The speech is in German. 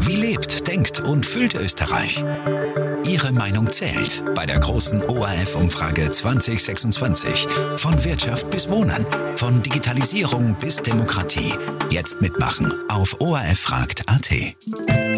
Wie lebt, denkt und fühlt Österreich? Ihre Meinung zählt bei der großen ORF-Umfrage 2026. Von Wirtschaft bis Wohnen, von Digitalisierung bis Demokratie. Jetzt mitmachen auf orffragt.at.